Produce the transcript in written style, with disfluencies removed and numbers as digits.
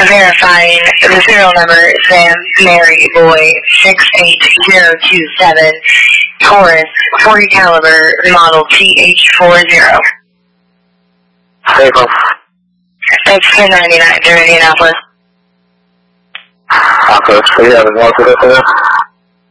Verifying the serial number, Sam Mary Boy 68027, Taurus, 40 caliber, model TH40. Vehicle. That's 1099 to Indianapolis. Okay, so you have a market up there?